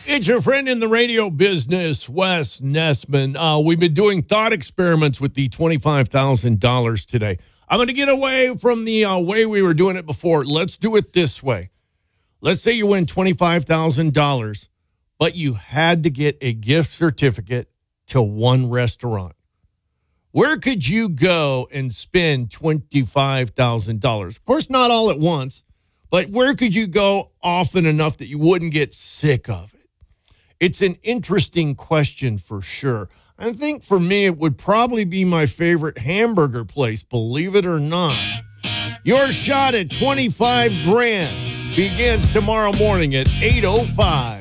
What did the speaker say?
It's your friend in the radio business, Wes Nessman. We've been doing thought experiments with the $25,000 today. I'm going to get away from the way we were doing it before. Let's do it this way. Let's say you win $25,000, but you had to get a gift certificate to one restaurant. Where could you go and spend $25,000? Of course, not all at once, but where could you go often enough that you wouldn't get sick of it? It's an interesting question for sure. I think for me, it would probably be my favorite hamburger place, believe it or not. Your shot at $25,000 begins tomorrow morning at 8:05.